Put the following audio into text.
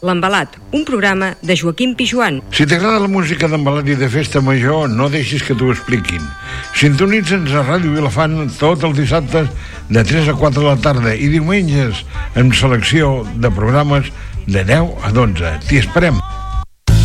L'Envelat, un programa de Joaquim Pijuan. Si t'agrada la música d'envelat i de festa major, no deixis que t'ho expliquin. Sintonitza'ns a Ràdio Vilafant tots els dissabtes de 3 a 4 de la tarda i diumenges amb selecció de programes de 10 a 12. T'hi esperem.